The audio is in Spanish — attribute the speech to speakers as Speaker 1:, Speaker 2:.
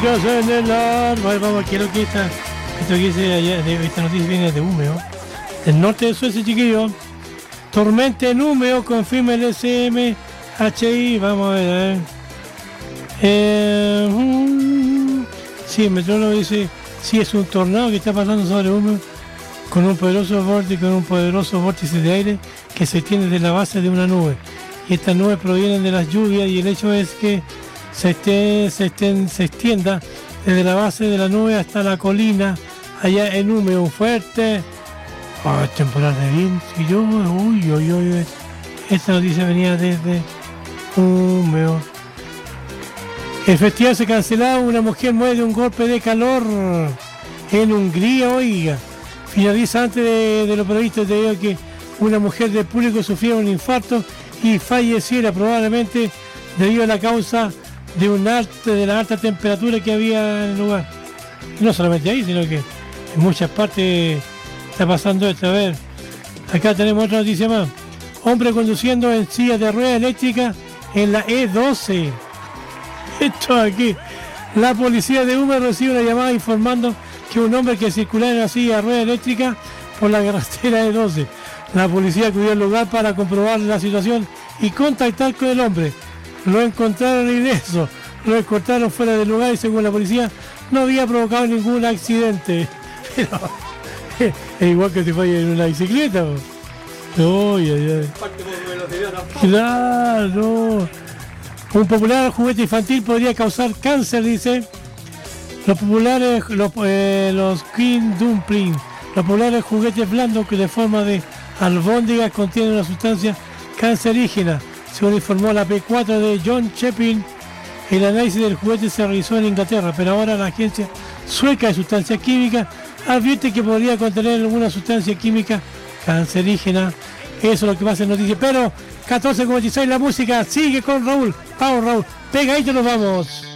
Speaker 1: chicas en el arma. Vamos, quiero que esto que dice allá, esta noticia viene de Umeå, del norte de Suecia, chiquillos. Tormenta en Umeå, confirma el SMHI. Vamos a ver. Sí, el metrónomo dice, sí, es un tornado que está pasando sobre Umeå con un poderoso vórtice de aire que se extiende de la base de una nube. Y estas nubes provienen de las lluvias y el hecho es que se extienda desde la base de la nube hasta la colina allá en Umeå. Fuerte temporal de viento. Y yo, uy, esta noticia venía desde Umeå. El festival se cancelaba, una mujer muere de un golpe de calor en Hungría, oiga. Finaliza antes de lo previsto debido a que una mujer del público sufrió un infarto y falleciera probablemente debido a la causa de la alta temperatura que había en el lugar. Y no solamente ahí, sino que en muchas partes está pasando esto. A ver, acá tenemos otra noticia más. Hombre conduciendo en silla de rueda eléctrica en la E12. Esto aquí. La policía de Umeå recibe una llamada informando que un hombre que circulaba en una silla de rueda eléctrica por la carretera E12. La policía acudió al lugar para comprobar la situación y contactar con el hombre. Lo encontraron ileso, lo escoltaron fuera del lugar y según la policía no había provocado ningún accidente. Pero es igual que si falla en una bicicleta. Claro. Un popular juguete infantil podría causar cáncer, dice. Los populares, los Green Dumpling, los populares juguetes blandos que de forma de albóndigas contienen una sustancia cancerígena. Según informó la P4 de John Chepin, el análisis del juguete se realizó en Inglaterra, pero ahora la agencia sueca de sustancias químicas advierte que podría contener alguna sustancia química cancerígena. Eso es lo que pasa en noticias. Pero 14:46 la música sigue con Raúl. Vamos, Raúl, pegadito nos vamos.